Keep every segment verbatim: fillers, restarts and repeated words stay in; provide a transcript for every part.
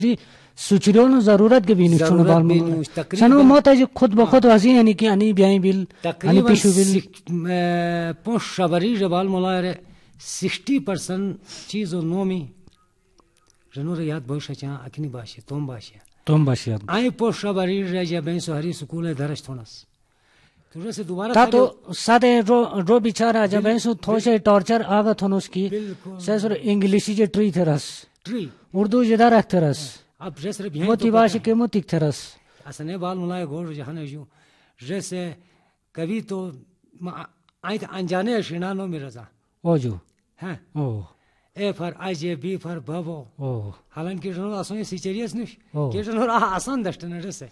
جی سوچریون ضرورت کے بھی نشون بال مو سنو موتا جی خود بخود وازی یعنی کہ انی بیائی بل انی پیشو بل پونش شبری جبال ملائر سکسٹی پرسنٹ چیز و نومی جنور یاد بوشا چاہاں اکنی باشی توم باشی توم باشی آئی پونش شبری رجا بین سوہری سکول درش تھونس تا تو سادے رو رو بیچارہ جب ایسو تھوشے ٹارچر آگا تھونس کی سیسر انگلیشی جے ٹری تھرس اردو جدا رکھ تھرس اب جیسے موتی باشی کے موتی تھرس اسنے بال ملائے گوڑ جہانے جو جیسے کبھی تو آئیت انجانے شنانو میں رضا او جو ہاں او اے فر آجے بی فر بابو او حالانکہ جنور آسان سیچریس نش کہ جنور آسان دشتنے جیسے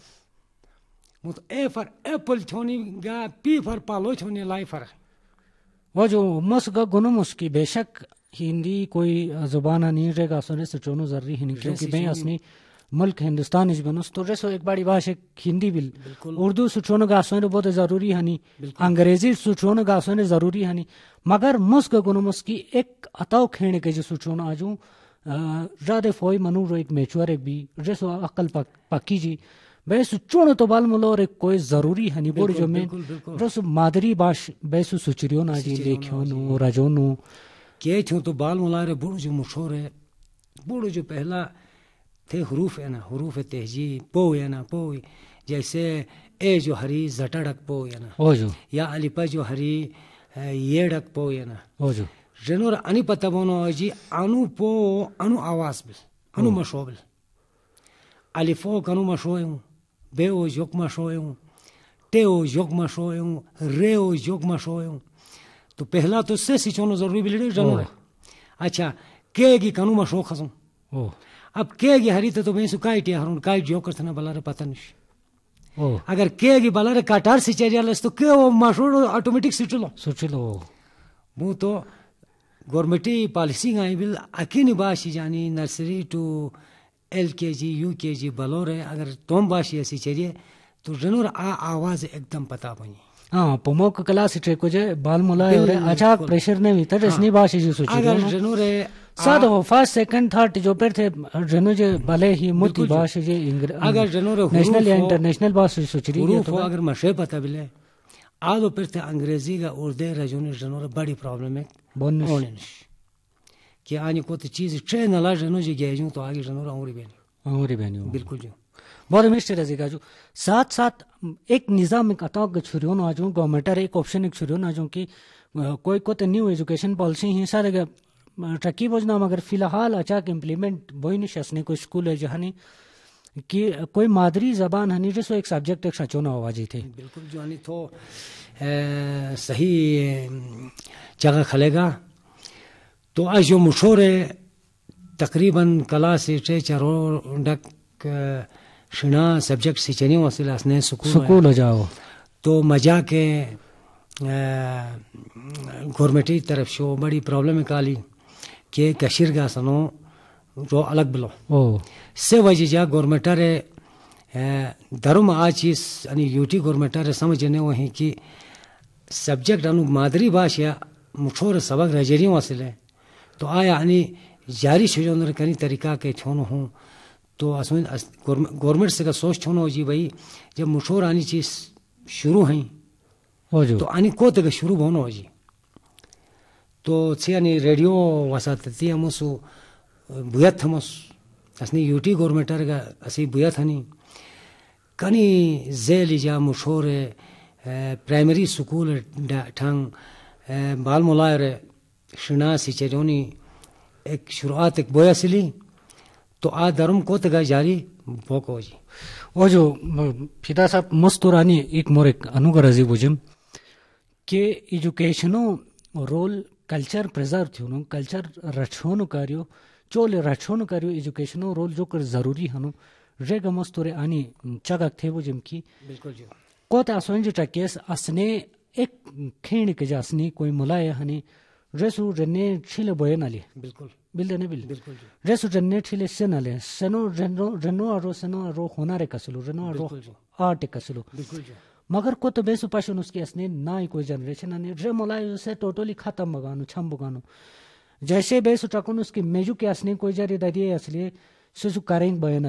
مت اے فر ایپل چھونی گا پی فر پالو چھونی لائی فر وہ جو مسگا گنو مسکی بے شک ہندی کوئی زبان نہیں رہے گا سونے سے چونو ضروری ہے نہیں کیونکہ میں اصلی ملک ہندوستان اس بنوس تو رسو ایک بڑی بھاشا ہندی بل اردو سچونو گا سونے بہت ضروری ہے نہیں انگریزی سچونو گا سونے ضروری ہے نہیں مگر مسگا گنو مسکی ایک اتاو کھینے کے جو سچونو آجوں رادے فوئی منو رو ایک میچور ایک بھی رسو عقل پاکی جی بیسو چونو تو بال ملو اور ایک کوئی ضروری ہے نہیں بوڑی جو میں رسو مادری باش بیسو سچریون آجی لیکھیونو راجونو کہ چھو تو بال ملارے بوڑو جو مشہور ہے بوڑو جو پہلا تھے حروف ہے نا حروف تہجیب پو ہے نا پو جیسے اے جو ہری زٹڑک پو ہے نا یا الپا جو ہری یہ ڈک پو ہے نا جنور انی پتہ بونو جی انو پو انو آواز بل انو مشو بل الفو کنو مشو ہوں بے او جوک مشو ہوں ٹے او جوک مشو ہوں رے او جوک مشو ہوں تو پہلا تو سے سچونو ضروری بلیڈے جنور اچھا کے گی کنو مشو خزوں اب کے گی ہری تو میں سو کائٹ یا ہرون کائٹ جو کرتنا بلارے پتہ نش اگر کے گی بلارے کاٹار سی چیریا لس تو کے وہ مشو آٹومیٹک سچلو سچلو وہ تو گورنمنٹی پالیسی گائی بل اکینی باشی جانی نرسری ٹو ایل کے جی یو کے جی بلورے اگر توم باشی ایسی چیریے تو جنور آ آواز ایک دم پتہ بنی ہاں پمو کا کلاس ٹریک جو بال ملائے اور اچاک پریشر نے بھی تر اسنی باشی جو سوچی اگر جنور سادہ ہو فرسٹ سیکنڈ تھرڈ جو پر تھے جنو جو بھلے ہی موتی باشی جو اگر جنور نیشنل یا انٹرنیشنل باشی سوچ رہی ہے تو اگر مشے پتہ بلے آدھو پر تھے انگریزی کا اردے رجونی جنور بڑی پرابلم ہے بونش کہ آنی کو تو چیز ٹرین اللہ جنو جو گئے جوں تو آگے جنور عمری بینی عمری بینی بالکل جو بہت مسٹر رضی کا جو ساتھ ساتھ ایک نظام ایک اتاق چھریون آجوں گورنمنٹر ایک آپشن ایک چھریون آجوں کی کوئی کو تو نیو ایجوکیشن پالیسی ہیں سارے ٹرکی بوجھنا مگر فی الحال اچاک امپلیمنٹ وہی نہیں شسنے کوئی اسکول ہے جہاں کہ کوئی مادری زبان ہنی جسو ایک سبجیکٹ ایک سچونا آوازی تھے بالکل جو ہنی تو صحیح جگہ کھلے گا تو آج جو مشہور ہے تقریباً کلاس ٹے چارو ڈک شنا سبجیکٹ سی چنی وصل اسنے سکول سکول ہو جاؤ تو مجا کے گورنمنٹی طرف شو بڑی پرابلم کالی کہ کشیر گا سنو جو الگ بلو سے وجہ جا گورنمنٹر درم آ چیز یعنی یوٹی گورنمنٹر سمجھنے وہیں کی سبجیکٹ انو مادری باشیا مشہور سبق رجری وصل ہے تو آیا یعنی جاری شجون کنی طریقہ کے چھونو ہوں تو گورنمنٹ سے کا سوچ چھونو جی بھائی جب مشہور آنی چیز شروع ہیں تو آنی کو تک شروع ہونا ہو جی تو سی یعنی ریڈیو وساطتی ہمسو بویت ہمس اسنی یوٹی گورنمنٹر کا اسی بویت ہنی کنی زیلی جا مشہور پرائمری سکول ٹھنگ بال ملائر شنا سی چیرونی ایک شروعات ایک بویا سلی تو آ درم کو تگا جاری بوکو جی وہ جو فدا صاحب مستورانی ایک مور ایک انوگر رضی بوجم کہ ایجوکیشنو رول کلچر پریزرو تھیونو کلچر رچھونو کاریو چول رچھونو کاریو ایجوکیشنو رول جو کر ضروری ہنو ریگا مستورے آنی چگک تھے بوجم کی بالکل جو کوتا اسوین جو ٹکیس اسنے ایک کھین کے جاسنی کوئی ملائے ہنی ریسو رنے چھلے بوئے نالی بالکل بل دنے بل ریسو رنے چھلے سے نالے سنو رنو رنو ارو سنو ارو ہونارے کسلو رنو ارو آرٹ کسلو بالکل جو مگر کو تو بیسو پاشن اس کی اسنے نہ ہی کوئی جنریشن آنی رے ملائے سے ٹوٹلی ختم بگانو چھم بگانو جیسے بیسو ٹکن اس کی میجو کے اسنے کوئی جاری دادیے اصلی سو سو کریں بیان